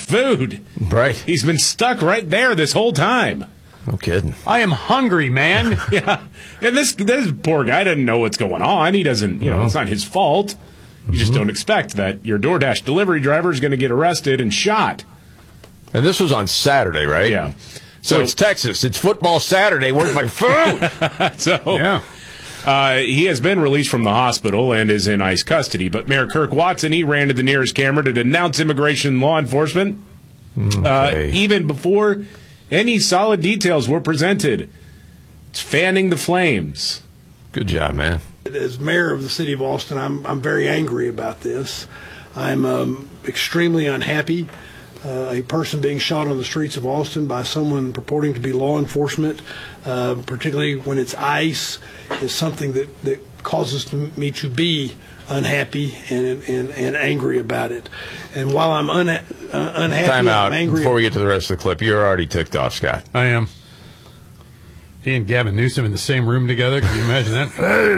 food. Right. He's been stuck right there this whole time. No kidding. I am hungry, man. Yeah. And this poor guy doesn't know what's going on. He doesn't, it's not his fault. You just don't expect that your DoorDash delivery driver is going to get arrested and shot. And this was on Saturday, right? Yeah. So it's Texas. It's football Saturday. Where's my food? He has been released from the hospital and is in ICE custody. But Mayor Kirk Watson, he ran to the nearest camera to denounce immigration law enforcement even before any solid details were presented. It's fanning the flames. Good job, man. As mayor of the city of Austin, I'm very angry about this. I'm extremely unhappy. A person being shot on the streets of Austin by someone purporting to be law enforcement, particularly when it's ICE, is something that causes me to be unhappy and angry about it. And while I'm unhappy, Time out. I'm angry. Before we get to the rest of the clip, you're already ticked off, Scott. I am. He and Gavin Newsom in the same room together. Can you imagine that?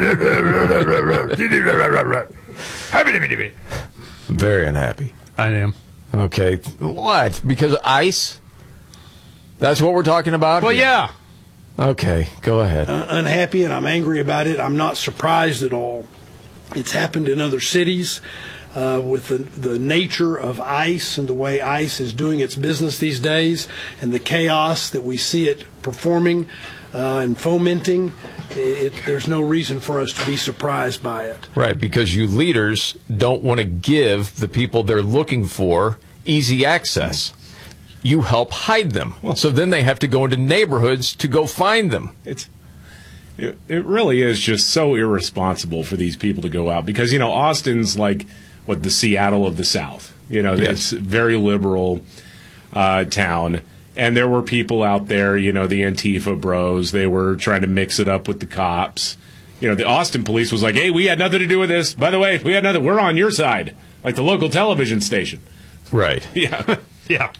Very unhappy. I am. Okay. What? Because of ICE? That's what we're talking about? Well, yeah. Okay. Go ahead. Unhappy, and I'm angry about it. I'm not surprised at all. It's happened in other cities with the nature of ICE and the way ICE is doing its business these days and the chaos that we see it performing and fomenting. There's no reason for us to be surprised by it. Right, because you leaders don't want to give the people they're looking for easy access. You help hide them. So then they have to go into neighborhoods to go find them. It really is just so irresponsible for these people to go out because, Austin's like, the Seattle of the South. It's a very liberal town. And there were people out there, the Antifa bros. They were trying to mix it up with the cops. The Austin police was like, hey, we had nothing to do with this. By the way, we had nothing. We're on your side, like the local television station. Right. Yeah. Yeah.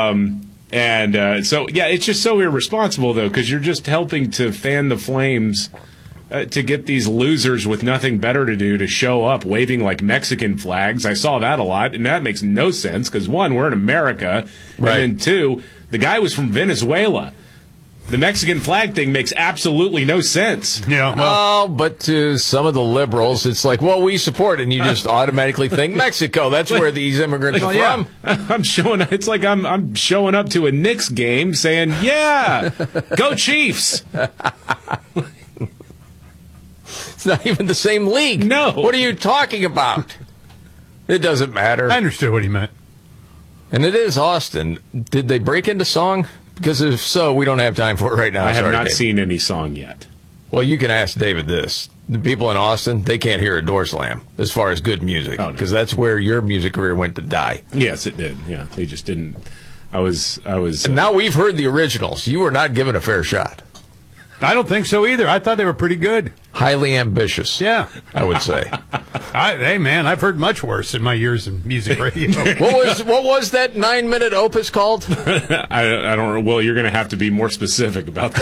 It's just so irresponsible, though, because you're just helping to fan the flames to get these losers with nothing better to do to show up waving like Mexican flags. I saw that a lot, and that makes no sense because, one, we're in America, right. And then, two, the guy was from Venezuela. The Mexican flag thing makes absolutely no sense. Yeah. Well, but to some of the liberals, it's like, well, we support it, and you just automatically think Mexico. That's where these immigrants are from. I'm showing. It's like I'm showing up to a Knicks game saying, "Yeah, go Chiefs." It's not even the same league. No. What are you talking about? It doesn't matter. I understood what he meant. And it is Austin. Did they break into song? Because if so, we don't have time for it right now. I have not David. seen any song yet. Well, you can ask David this. The people in Austin, they can't hear a door slam as far as good music. Because that's where your music career went to die. Yes, it did. Yeah, they just didn't. I was. And now we've heard the originals. You were not given a fair shot. I don't think so either. I thought they were pretty good. Highly ambitious. Yeah. I would say. Hey, man, I've heard much worse in my years in music radio. What was that 9-minute opus called? I don't know. Well, you're going to have to be more specific about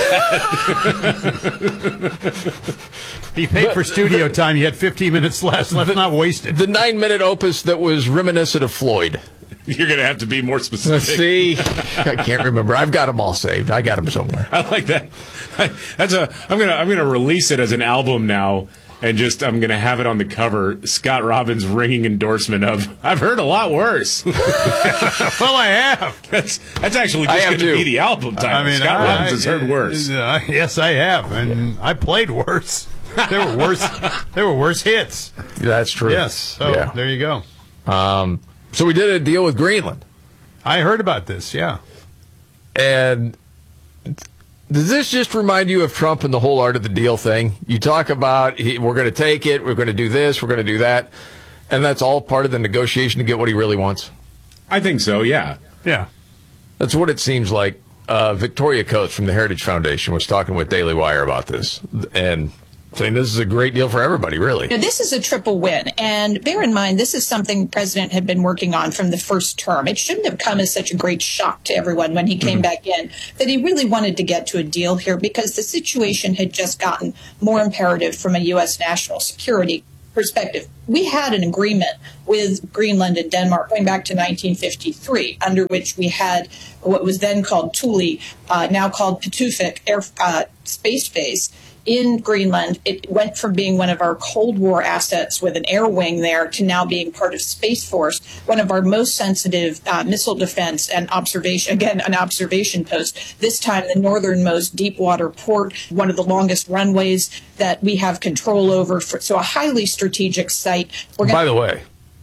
that. You paid for studio time. You had 15 minutes left. Let's not waste it. The 9-minute opus that was reminiscent of Floyd. You're going to have to be more specific. See, I can't remember. I've got them all saved. I got them somewhere. I like that. I'm gonna release it as an album now, and I'm gonna have it on the cover. Scott Robbins' ringing endorsement of "I've heard a lot worse." Well, I have. That's actually just going to be the album title. I mean, Scott Robbins has heard worse. Yes, I have, and I played worse. There were worse. There were worse hits. That's true. Yes. So there you go. So we did a deal with Greenland. I heard about this. Yeah. And does this just remind you of Trump and the whole art of the deal thing? You talk about we're going to take it, we're going to do this, we're going to do that, and that's all part of the negotiation to get what he really wants? I think so, yeah. Yeah. That's what it seems like. Victoria Coates from the Heritage Foundation was talking with Daily Wire about this and saying this is a great deal for everybody, really. This is a triple win. And bear in mind, this is something the president had been working on from the first term. It shouldn't have come as such a great shock to everyone when he came back in that he really wanted to get to a deal here because the situation had just gotten more imperative from a U.S. national security perspective, we had an agreement with Greenland and Denmark going back to 1953, under which we had what was then called Thule, now called Pituffik Space Base in Greenland. It went from being one of our Cold War assets with an air wing there to now being part of Space Force, one of our most sensitive missile defense and observation, again, an observation post, this time the northernmost deep water port, one of the longest runways that we have control over, so a highly strategic site. By the way,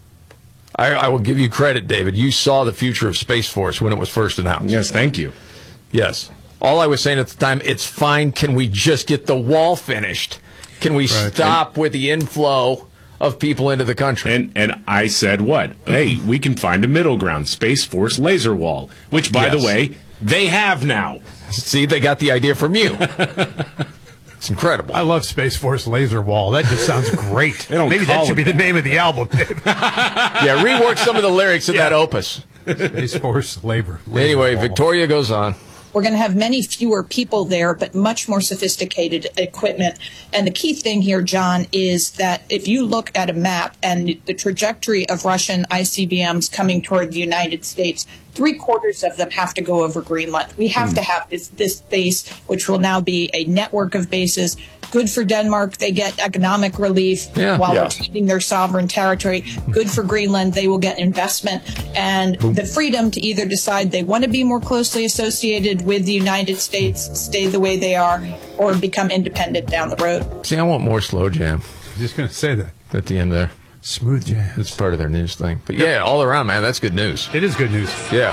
I will give you credit, David. You saw the future of Space Force when it was first announced. Yes, thank you. Yes. All I was saying at the time, it's fine. Can we just get the wall finished? Can we stop with the inflow of people into the country? And I said what? Hey, we can find a middle ground, Space Force laser wall, which, by the way, they have now. See, they got the idea from you. It's incredible. I love Space Force Laser Wall. That just sounds great. Maybe that should be the name of the album. Yeah, rework some of the lyrics of that opus. Space Force Laser Anyway, Wall. Victoria goes on. We're going to have many fewer people there, but much more sophisticated equipment. And the key thing here, John, is that if you look at a map and the trajectory of Russian ICBMs coming toward the United States, 3/4 of them have to go over Greenland. We have to have this base, which will now be a network of bases. Good for Denmark. They get economic relief while retaining their sovereign territory. Good for Greenland. They will get investment and the freedom to either decide they want to be more closely associated with the United States, stay the way they are, or become independent down the road. See, I want more slow jam I'm just going to say that. at the end there. Smooth jazz. It's part of their news thing. But yeah, all around, man, that's good news. It is good news. Yeah.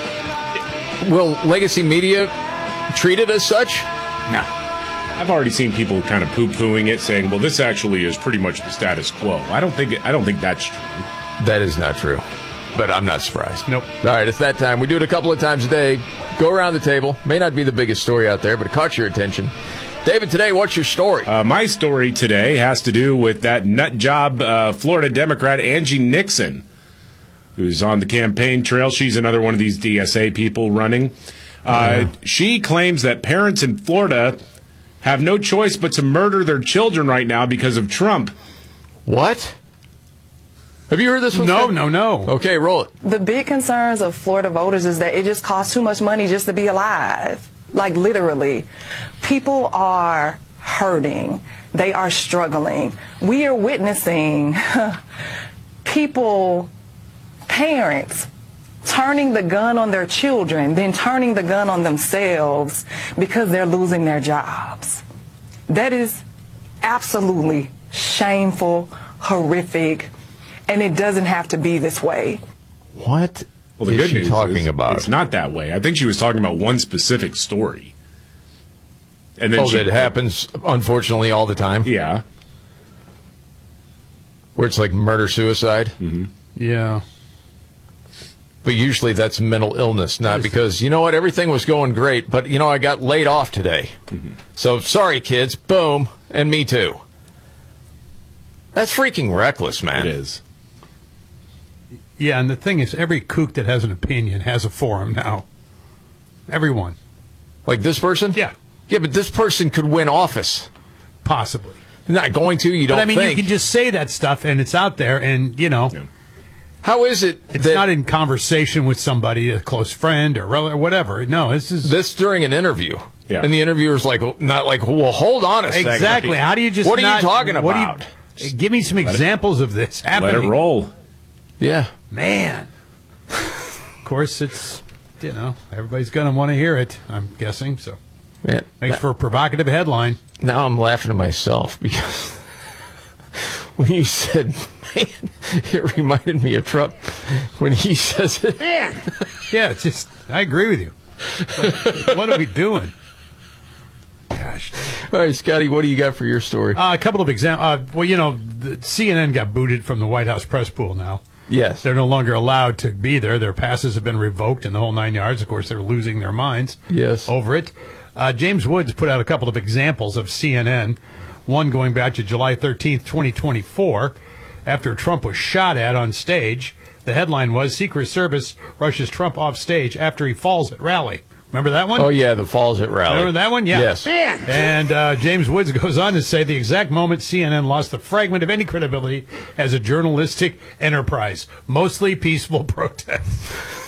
Will legacy media treat it as such? No. I've already seen people kind of poo-pooing it, saying, well, this actually is pretty much the status quo. I don't think that's true. That is not true. But I'm not surprised. Nope. All right, it's that time. We do it a couple of times a day. Go around the table. May not be the biggest story out there, but it caught your attention. David, today, what's your story? My story today has to do with that nut job Florida Democrat Angie Nixon, who's on the campaign trail. She's another one of these DSA people running. She claims that parents in Florida have no choice but to murder their children right now because of Trump. What? Have you heard this one? No. Okay, roll it. The big concerns of Florida voters is that it just costs too much money just to be alive. Like, literally. People are hurting. They are struggling. We are witnessing parents, turning the gun on their children, then turning the gun on themselves because they're losing their jobs. That is absolutely shameful, horrific, and it doesn't have to be this way. What Well, the is good she news talking is about? it's not that way. I think she was talking about one specific story. And then That happens, unfortunately, all the time? Yeah. Where it's like murder-suicide? Mm-hmm. Yeah. But usually that's mental illness, not because, you know what, everything was going great, but, you know, I got laid off today. Mm-hmm. So, sorry, kids. Boom. And me too. That's freaking reckless, man. It is. Yeah, and the thing is, every kook that has an opinion has a forum now. Everyone. Like this person? Yeah. Yeah, but this person could win office. Possibly. Not going to, you don't But I mean, think. you can just say that stuff, and it's out there, and, you know. Yeah. How is it It's that not in conversation with somebody, a close friend or relative or whatever. No, this is this during an interview? Yeah. And the interviewer's like, not like, well, hold on a second. exactly. How do you just? What are you not- talking what do you- about? give me some examples of this happening. Let it roll. Yeah. Man. Of course, it's everybody's going to want to hear it. I'm guessing so. Man, Makes for a provocative headline. now I'm laughing to myself because when you said, man, it reminded me of Trump when he says it. Man. Yeah, it's just. I agree with you. But what are we doing? Gosh. All right, Scotty, what do you got for your story? A couple of examples. The CNN got booted from the White House press pool now. Yes. They're no longer allowed to be there. Their passes have been revoked and the whole 9 yards. Of course, they're losing their minds Yes. over it. James Woods put out a couple of examples of CNN, one going back to July 13th, 2024, after Trump was shot at on stage. The headline was, Secret Service rushes Trump off stage after he falls at rally. Remember that one? Oh, yeah, the Fawcett rally. Remember that one? Yeah. Yes. And James Woods goes on to say the exact moment CNN lost the fragment of any credibility as a journalistic enterprise. Mostly peaceful protests.